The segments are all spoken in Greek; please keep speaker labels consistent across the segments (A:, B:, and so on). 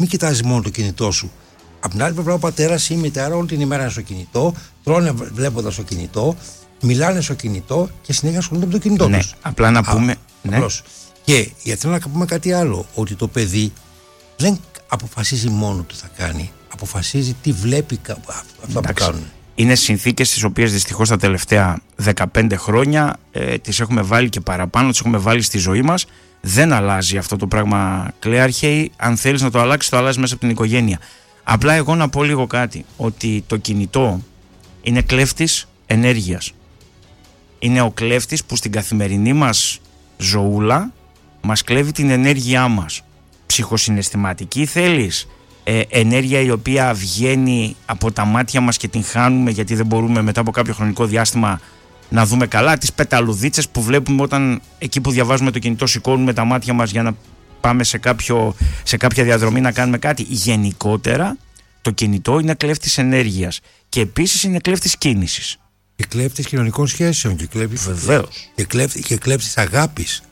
A: Μην κοιτάζεις μόνο το κινητό σου. Απ' την άλλη πλευρά, ο πατέρας ή η μητέρα όλη την ημέρα είναι στο κινητό, τρώνε βλέποντας το κινητό, μιλάνε στο κινητό και συνέχεια ασχολούνται με το κινητό τους.
B: Απλά να πούμε.
A: Απλώς. Και θέλω να πούμε κάτι άλλο, ότι το παιδί δεν αποφασίζει μόνο τι θα κάνει, αποφασίζει τι βλέπει αυτά που κάνουν.
B: Είναι συνθήκες τις οποίες δυστυχώς τα τελευταία 15 χρόνια τις έχουμε βάλει και παραπάνω, τις έχουμε βάλει στη ζωή μας. Δεν αλλάζει αυτό το πράγμα, Κλέαρχε. Αν θέλεις να το αλλάξεις, το αλλάζεις μέσα από την οικογένεια. Απλά εγώ να πω λίγο κάτι, ότι το κινητό είναι κλέφτης ενέργειας. Είναι ο κλέφτης που στην καθημερινή μας ζωούλα μας κλέβει την ενέργειά μας. Ψυχοσυναισθηματική θέλεις, ενέργεια η οποία βγαίνει από τα μάτια μας και την χάνουμε γιατί δεν μπορούμε μετά από κάποιο χρονικό διάστημα να δούμε καλά, τις πεταλουδίτσες που βλέπουμε όταν εκεί που διαβάζουμε το κινητό σηκώνουμε τα μάτια μας για να πάμε σε κάποια διαδρομή να κάνουμε κάτι. Γενικότερα το κινητό είναι κλέφτης ενέργειας και επίσης είναι κλέφτης κίνησης.
A: Και κλέφτης κοινωνικών σχέσεων.
B: Βεβαίως.
A: Και κλέφτης αγάπης.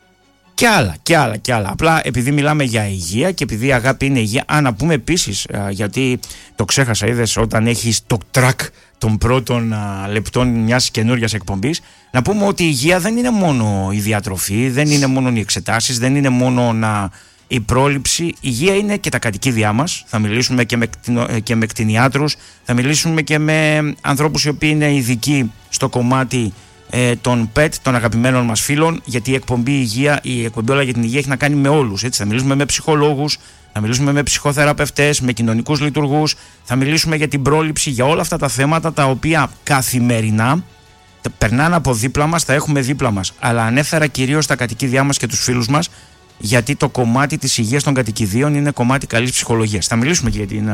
B: Και άλλα. Απλά επειδή μιλάμε για υγεία και επειδή η αγάπη είναι υγεία, να πούμε επίσης, γιατί το ξέχασα, είδες, όταν έχεις το track των πρώτων λεπτών μιας καινούριας εκπομπής, να πούμε ότι η υγεία δεν είναι μόνο η διατροφή, δεν είναι μόνο οι εξετάσεις, δεν είναι μόνο η πρόληψη. Η υγεία είναι και τα κατοικίδια μας. Θα μιλήσουμε και με κτηνιάτρους, θα μιλήσουμε και με ανθρώπους οι οποίοι είναι ειδικοί στο κομμάτι των pet, των αγαπημένων μας φίλων, γιατί η εκπομπή Όλα για την Υγεία έχει να κάνει με όλους. Έτσι. Θα μιλήσουμε με ψυχολόγους, θα μιλήσουμε με ψυχοθεραπευτές, με κοινωνικούς λειτουργούς, θα μιλήσουμε για την πρόληψη, για όλα αυτά τα θέματα τα οποία καθημερινά περνάνε από δίπλα μας, τα έχουμε δίπλα μας. Αλλά ανέφερα κυρίως τα κατοικίδια μας και τους φίλους μας, γιατί το κομμάτι της υγείας των κατοικιδίων είναι κομμάτι καλής ψυχολογίας. Θα μιλήσουμε και για την.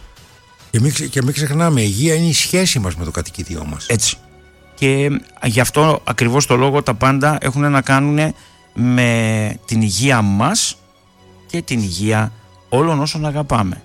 A: Και μην ξεχνάμε, η υγεία είναι η σχέση μας με το κατοικίδιό μας.
B: Έτσι. Και γι' αυτό ακριβώς το λόγο τα πάντα έχουν να κάνουν με την υγεία μας και την υγεία όλων όσων αγαπάμε.